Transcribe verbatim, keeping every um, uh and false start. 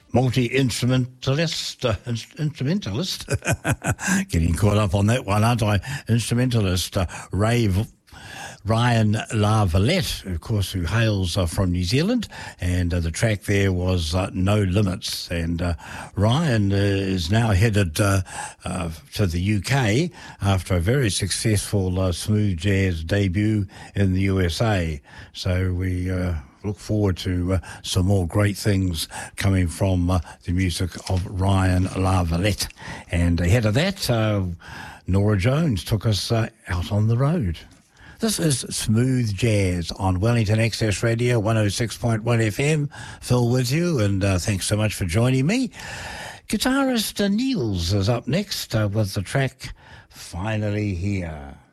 multi-instrumentalist, uh, instrumentalist, getting caught up on that one, aren't I? Instrumentalist, uh, Ray Ryan LaVallette, of course, who hails uh, from New Zealand, and uh, the track there was uh, No Limits. And uh, Ryan uh, is now headed uh, uh, to the U K after a very successful uh, smooth jazz debut in the U S A. So we uh, look forward to uh, some more great things coming from uh, the music of Ryan LaVallette. And ahead of that, uh, Norah Jones took us uh, out on the road. This is Smooth Jazz on Wellington Access Radio, one oh six point one F M. Phil with you, and uh, thanks so much for joining me. Guitarist uh, Niels is up next uh, with the track Finally Here.